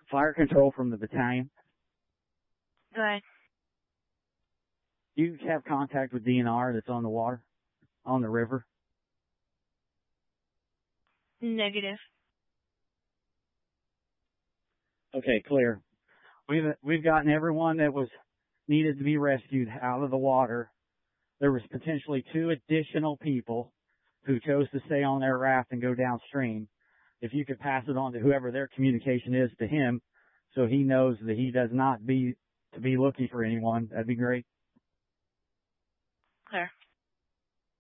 Fire control from the battalion. Go ahead. You have contact with DNR that's on the water, on the river? Negative. Okay, clear. We've gotten everyone that was needed to be rescued out of the water. There was potentially 2 additional people who chose to stay on their raft and go downstream. If you could pass it on to whoever their communication is to him, so he knows that he does not be looking for anyone, that'd be great. Clear.